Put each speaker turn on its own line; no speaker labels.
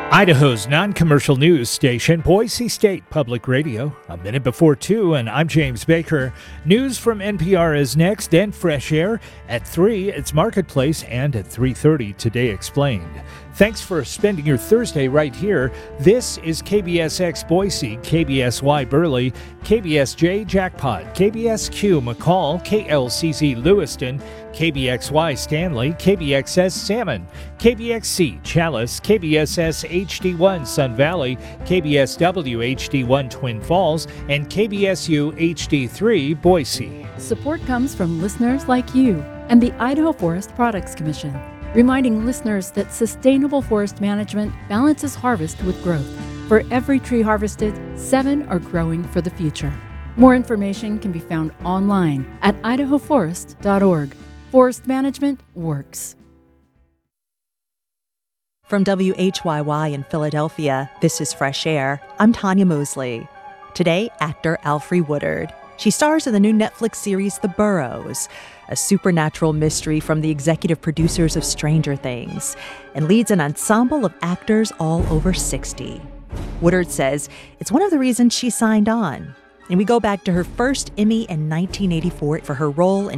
Idaho's non-commercial news station, Boise State Public Radio. A minute before 2, and I'm James Baker. News from NPR is next, then Fresh Air. At 3, it's Marketplace, and at 3:30, Today Explained. Thanks for spending your Thursday right here. This is KBSX Boise, KBSY Burley, KBSJ Jackpot, KBSQ McCall, KLCZ Lewiston, KBXY Stanley, KBXS Salmon, KBXC Chalice, KBSS HD1 Sun Valley, KBSW HD1 Twin Falls, and KBSU HD3 Boise.
Support comes from listeners like you and the Idaho Forest Products Commission, reminding listeners that sustainable forest management balances harvest with growth. For every tree harvested, 7 are growing for the future. More information can be found online at idahoforest.org. Forest management works.
From WHYY in Philadelphia, this is Fresh Air. I'm Tanya Mosley. Today, actor Alfre Woodard. She stars in the new Netflix series The Burrows, a supernatural mystery from the executive producers of Stranger Things, and leads an ensemble of actors all over 60. Woodard says it's one of the reasons she signed on. And we go back to her first Emmy in 1984 for her role in